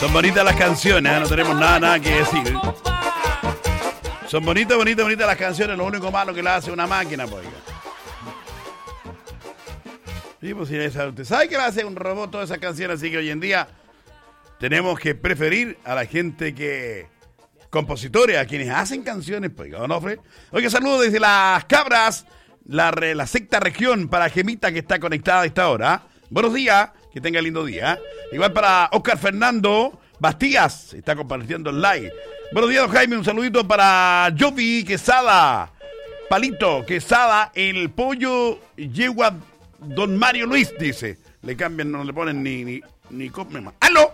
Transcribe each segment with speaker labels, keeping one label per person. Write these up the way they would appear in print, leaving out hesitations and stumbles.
Speaker 1: Son bonitas las canciones, no tenemos nada que decir. Son bonitas las canciones, lo único malo que la hace una máquina, pues. Sí, pues usted sabe que la hace un robot todas esas canciones, así que hoy en día tenemos que preferir a la gente que... compositores, a quienes hacen canciones, pues, Onofre. Oiga, saludos desde Las Cabras, la sexta región, para Gemita que está conectada a esta hora. Buenos días, que tenga lindo día. Igual para Oscar Fernando Bastías, está compartiendo el live. Buenos días, don Jaime, un saludito para Jovi Quesada, Palito Quesada, el pollo yegua don Mario Luis, dice. Le cambian, no le ponen ni ¡aló!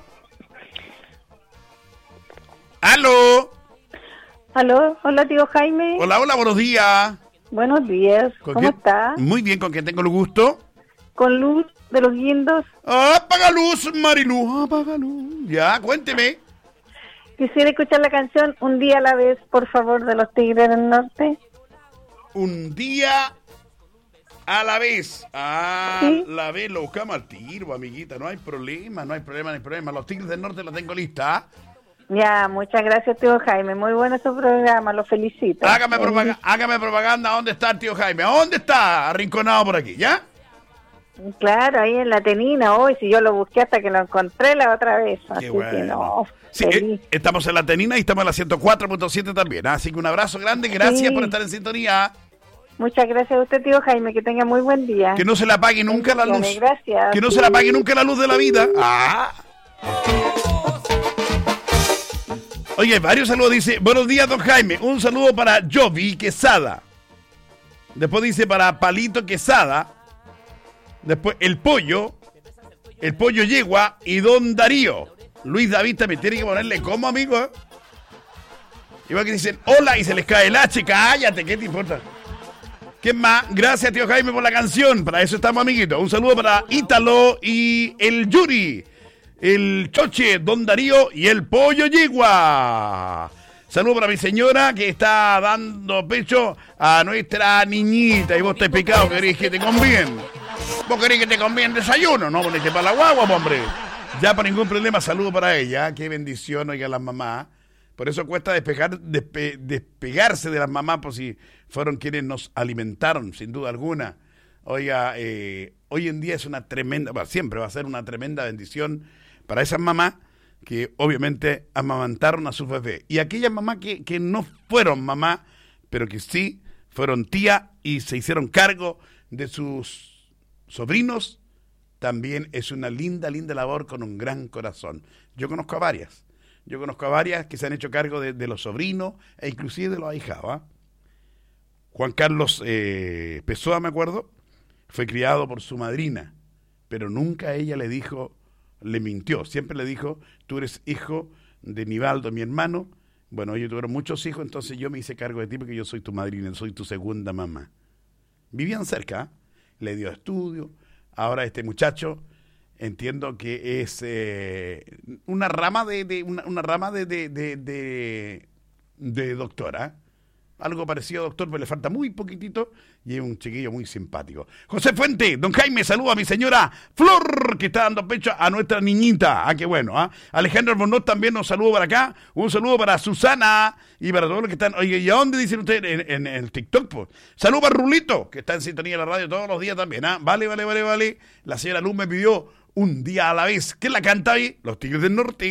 Speaker 1: ¡Aló!
Speaker 2: ¿Aló? Hola, tío Jaime.
Speaker 1: Hola, buenos días.
Speaker 2: Buenos días. ¿Cómo está?
Speaker 1: Muy bien, ¿con quién tengo el gusto?
Speaker 2: Con Luz de los Guindos.
Speaker 1: ¡Apaga luz, Marilu! ¡Apaga luz! Ya, cuénteme.
Speaker 2: Quisiera escuchar la canción Un día a la vez, por favor, de los Tigres del Norte.
Speaker 1: Un día a la vez.
Speaker 2: ¿Sí?
Speaker 1: La vez lo buscamos al tiro, amiguita. No hay problema. Los Tigres del Norte la tengo lista.
Speaker 2: Ya, muchas gracias, tío Jaime. Muy bueno su programa, lo felicito.
Speaker 1: Hágame propaganda. ¿Dónde está el tío Jaime? ¿A dónde está? Arrinconado por aquí, ¿ya?
Speaker 2: Claro, ahí en la Tenina hoy, si yo lo busqué hasta que lo encontré la otra vez.
Speaker 1: Qué
Speaker 2: así
Speaker 1: bueno.
Speaker 2: Que no,
Speaker 1: sí, estamos en la Tenina y estamos en la 104.7 también. Así que un abrazo grande, gracias por estar en sintonía.
Speaker 2: Muchas gracias a usted, tío Jaime, que tenga muy buen día.
Speaker 1: Que no se le apague nunca la luz.
Speaker 2: Gracias.
Speaker 1: Que no se le apague nunca la luz de la vida. Oye, varios saludos. Dice, buenos días, don Jaime. Un saludo para Jovi Quesada. Después dice para Palito Quesada. Después el pollo yegua y don Darío. Luis David también tiene que ponerle como, amigo. Igual que dicen hola y se les cae el H. Cállate, ¿qué te importa? ¿Qué más? Gracias, tío Jaime, por la canción. Para eso estamos, amiguitos. Un saludo para Ítalo y el Yuri, el Choche, don Darío y el pollo yegua. Saludo para mi señora que está dando pecho a nuestra niñita. Y vos estás picado, querés que te conviene. Vos querés que te conviene desayuno, ¿no? Ponete para la guagua, hombre. Ya, por ningún problema, saludo para ella. Qué bendición, oiga, las mamás. Por eso cuesta despegarse de las mamás, por si fueron quienes nos alimentaron, sin duda alguna. Oiga, hoy en día es una tremenda, bueno, siempre va a ser una tremenda bendición para esas mamás que obviamente amamantaron a sus bebés. Y aquellas mamás que no fueron mamás, pero que sí fueron tía y se hicieron cargo de sus sobrinos, también es una linda labor con un gran corazón. Yo conozco a varias que se han hecho cargo de los sobrinos e inclusive de los ahijados. Juan Carlos Pessoa, me acuerdo, fue criado por su madrina, pero nunca ella le mintió, siempre le dijo, tú eres hijo de Nivaldo, mi hermano. Bueno, ellos tuvieron muchos hijos, entonces yo me hice cargo de ti porque yo soy tu madrina, soy tu segunda mamá. Vivían cerca, le dio estudio. Ahora este muchacho entiendo que es una rama de doctora. Algo parecido a doctor, pero le falta muy poquitito y es un chiquillo muy simpático. José Fuente, don Jaime, saluda a mi señora Flor, que está dando pecho a nuestra niñita. Qué bueno, Alejandro Albornoz también nos saluda para acá. Un saludo para Susana y para todos los que están. Oye, ¿y a dónde dicen ustedes? En el TikTok, pues. Saludo para Rulito, que está en sintonía de la radio todos los días también, Vale. La señora Luz me pidió Un día a la vez. ¿Quién la canta ahí? Los Tigres del Norte.